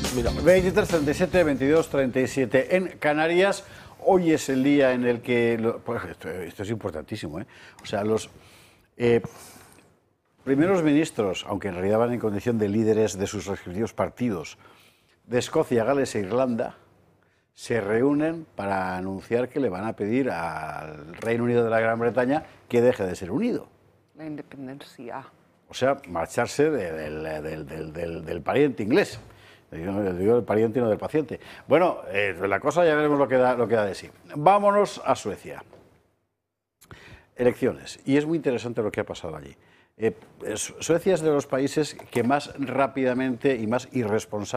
Mira. 23, 37, 22, 37 en Canarias. Hoy es el día en el que... pues esto es importantísimo, ¿eh? O sea, los primeros ministros, aunque en realidad van en condición de líderes de sus respectivos partidos, de Escocia, Gales e Irlanda, se reúnen para anunciar que le van a pedir al Reino Unido de la Gran Bretaña que deje de ser unido. La independencia. O sea, marcharse del pariente inglés. Digo del pariente y no del paciente. Bueno, la cosa ya veremos lo que da de sí. Vámonos a Suecia. Elecciones. Y es muy interesante lo que ha pasado allí. Suecia es de los países que más rápidamente y más irresponsablemente